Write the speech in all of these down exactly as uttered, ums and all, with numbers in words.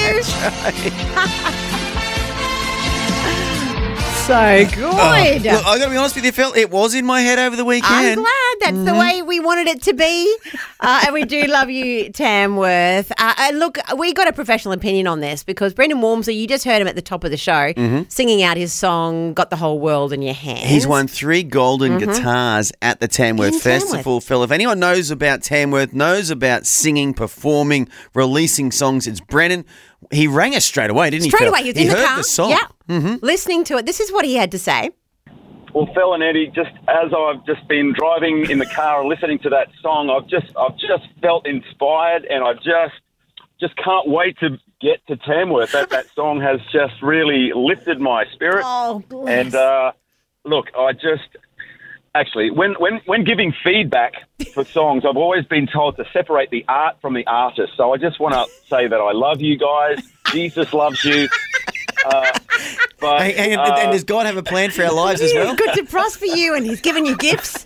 you. So good. Oh, look, I got to be honest with you, Phil. It was in my head over the weekend. I'm glad. That's mm-hmm. the way we wanted it to be. Uh, and we do love you, Tamworth. Uh, and look, we got a professional opinion on this because Brendan Walmsley, you just heard him at the top of the show, mm-hmm. singing out his song, Got the Whole World in Your Hands. He's won three golden mm-hmm. guitars at the Tamworth in Festival, Tamworth. Phil. If anyone knows about Tamworth, knows about singing, performing, releasing songs, it's Brendan. He rang us straight away, didn't straight he, Phil? Straight away. He was he in the heard car. the song. Yeah. Mm-hmm. Listening to it. This is what he had to say. Well, Phil and Eddie, just as I've just been driving in the car and listening to that song, I've just I've just felt inspired, and I just just can't wait to get to Tamworth. That that song has just really lifted my spirit. Oh, bless. And uh, look, I just actually when when when giving feedback for songs, I've always been told to separate the art from the artist. So I just want to say that I love you guys. Jesus loves you. Uh, but, and, and, uh, and does God have a plan for our lives as well? Good to prosper you, and he's given you gifts.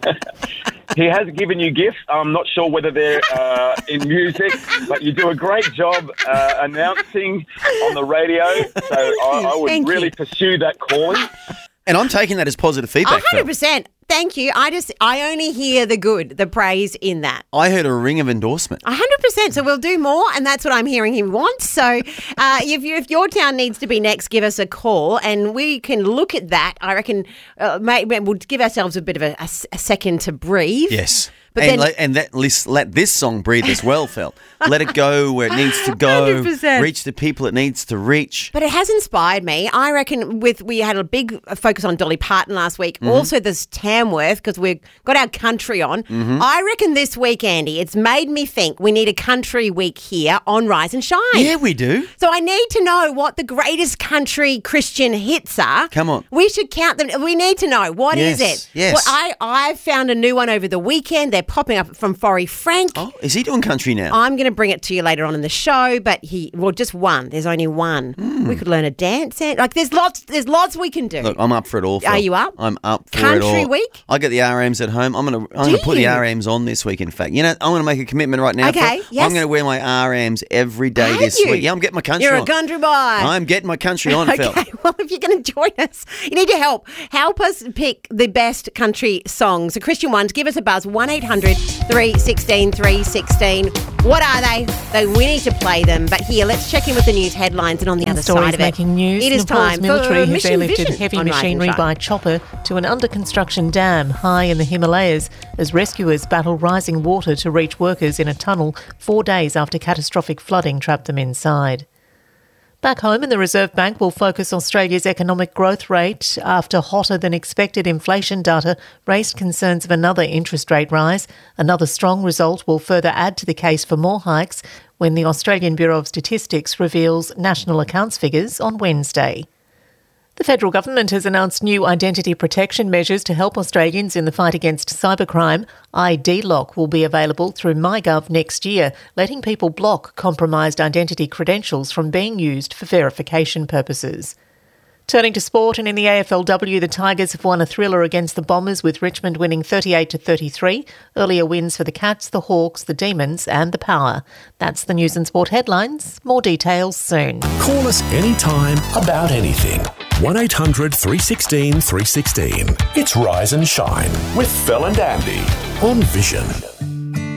He has given you gifts. I'm not sure whether they're uh, in music, but you do a great job uh, announcing on the radio. So I, I would Thank really you. pursue that calling. And I'm taking that as positive feedback. one hundred percent. Thank you. I just, I only hear the good, the praise in that. I heard a ring of endorsement. one hundred percent. So we'll do more, and that's what I'm hearing he wants. So uh, if, you, if your town needs to be next, give us a call, and we can look at that. I reckon uh, maybe we'll give ourselves a bit of a, a, a second to breathe. Yes. But and then, let, and that, let this song breathe as well, Phil. Let it go where it needs to go. one hundred percent. Reach the people it needs to reach. But it has inspired me. I reckon with we had a big focus on Dolly Parton last week. Mm-hmm. Also this Tamworth, because we've got our country on. Mm-hmm. I reckon this week, Andy, it's made me think we need a country week here on Rise and Shine. Yeah, we do. So I need to know what the greatest country Christian hits are. Come on. We should count them. We need to know. What yes, is it? Yes. Well, I, I found a new one over the weekend. They're popping up from Forrie Frank. Oh, is he doing country now? I'm going to bring it to you later on in the show, but he, well, just one. There's only one. Mm. We could learn a dance. Like, there's lots, there's lots we can do. Look, I'm up for it all, Phil. Are you up? I'm up for country it all. Country week? I get the R Ms at home. I'm going to I'm going to put the R Ms on this week, in fact. You know, I'm going to make a commitment right now. Okay, Phil. yes. I'm going to wear my R Ms every day Are this you? week. Yeah, I'm getting my country You're on. You're a country boy. I'm getting my country on, Phil. Okay, well, if you're going to join us, you need to help. Help us pick the best country songs, the Christian ones. Give us a buzz, one eight hundred three one six three one six. What are they? They? We need to play them. But here, let's check in with the news headlines and on the In other stories side of it. making news, It is Nepal's time military for has Mission airlifted Vision heavy on Rise and machinery Shine. by chopper to an under-construction dam high in the Himalayas as rescuers battle rising water to reach workers in a tunnel four days after catastrophic flooding trapped them inside. Back home, and the Reserve Bank will focus Australia's economic growth rate after hotter than expected inflation data raised concerns of another interest rate rise. Another strong result will further add to the case for more hikes when the Australian Bureau of Statistics reveals national accounts figures on Wednesday. The federal government has announced new identity protection measures to help Australians in the fight against cybercrime. I D Lock will be available through MyGov next year, letting people block compromised identity credentials from being used for verification purposes. Turning to sport, and in the A F L W, the Tigers have won a thriller against the Bombers, with Richmond winning thirty-eight to thirty-three. Earlier wins for the Cats, the Hawks, the Demons and the Power. That's the news and sport headlines. More details soon. Call us anytime about anything. one eight hundred three one six three one six. It's Rise and Shine with Phil and Andy on Vision.